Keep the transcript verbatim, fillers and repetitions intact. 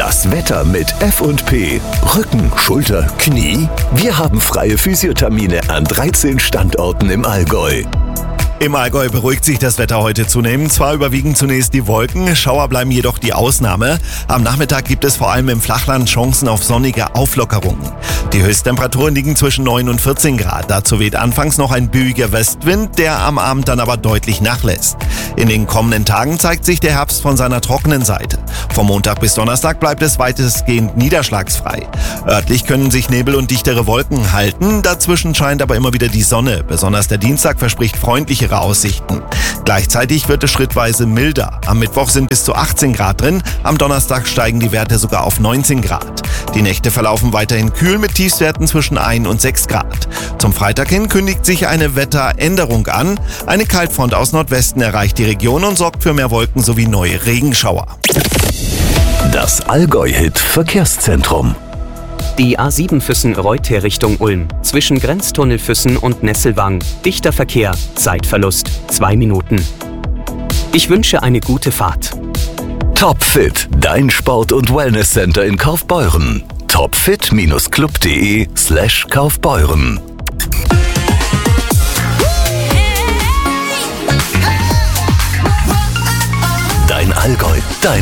Das Wetter mit F und P. Rücken, Schulter, Knie? Wir haben freie Physiothermine an dreizehn Standorten im Allgäu. Im Allgäu beruhigt sich das Wetter heute zunehmend. Zwar überwiegen zunächst die Wolken, Schauer bleiben jedoch die Ausnahme. Am Nachmittag gibt es vor allem im Flachland Chancen auf sonnige Auflockerungen. Die Höchsttemperaturen liegen zwischen neun und vierzehn Grad. Dazu weht anfangs noch ein böiger Westwind, der am Abend dann aber deutlich nachlässt. In den kommenden Tagen zeigt sich der Herbst von seiner trockenen Seite. Vom Montag bis Donnerstag bleibt es weitestgehend niederschlagsfrei. Örtlich können sich Nebel und dichtere Wolken halten. Dazwischen scheint aber immer wieder die Sonne. Besonders der Dienstag verspricht freundlichere Aussichten. Gleichzeitig wird es schrittweise milder. Am Mittwoch sind bis zu achtzehn Grad drin, am Donnerstag steigen die Werte sogar auf neunzehn Grad. Die Nächte verlaufen weiterhin kühl mit Tiefstwerten zwischen ein und sechs Grad. Zum Freitag hin kündigt sich eine Wetteränderung an. Eine Kaltfront aus Nordwesten erreicht die Region und sorgt für mehr Wolken sowie neue Regenschauer. Das Allgäu-Hit Verkehrszentrum. Die A sieben Füssen-Reuter Richtung Ulm. Zwischen Grenztunnel Füssen und Nesselwang. Dichter Verkehr. Zeitverlust. Zwei Minuten. Ich wünsche eine gute Fahrt. Topfit, dein Sport- und Wellnesscenter in Kaufbeuren. topfit-club.de slash Kaufbeuren. Dein Allgäu, dein